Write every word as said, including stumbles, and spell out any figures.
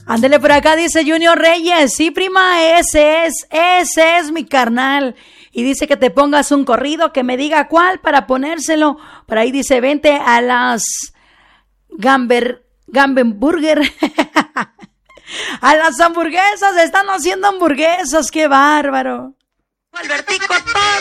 Ándele por acá, dice Junior Reyes. Sí, prima, ese es, ese es mi carnal. Y dice que te pongas un corrido, que me diga cuál para ponérselo. Por ahí dice, vente a las Gamber, Gambenburger. A las hamburguesas, están haciendo hamburguesas, qué bárbaro. Albertico,